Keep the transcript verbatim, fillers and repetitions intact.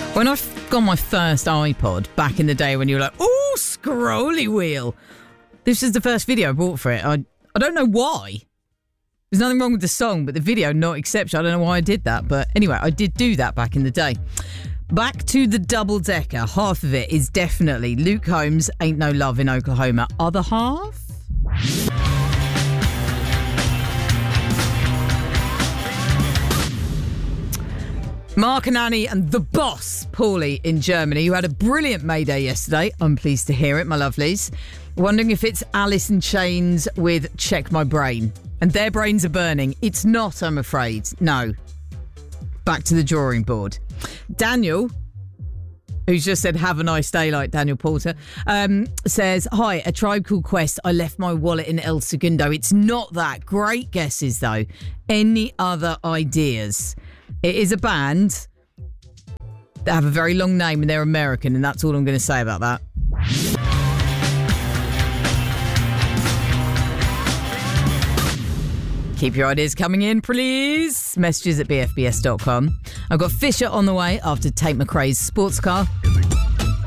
When I got my first iPod back in the day when you were like, oh, scrolly wheel. This is the first video I bought for it. I, I don't know why. There's nothing wrong with the song, but the video, not exceptional. I don't know why I did that. But anyway, I did do that back in the day. Back to the double-decker. Half of it is definitely Luke Combs, Ain't No Love in Oklahoma. Other half? Mark and Annie and the boss, Paulie, in Germany, who had a brilliant May Day yesterday. I'm pleased to hear it, my lovelies. Wondering if it's Alice in Chains with Check My Brain. And their brains are burning. It's not, I'm afraid. No. Back to the drawing board. Daniel, who's just said, have a nice day, like Daniel Porter, um, says, hi, A Tribe Called Quest. I left my wallet in El Segundo. It's not that. Great guesses, though. Any other ideas? It is a band that have a very long name and they're American, and that's all I'm going to say about that. Keep your ideas coming in, please. Messages at b f b s dot com. I've got Fisher on the way after Tate McRae's sports car.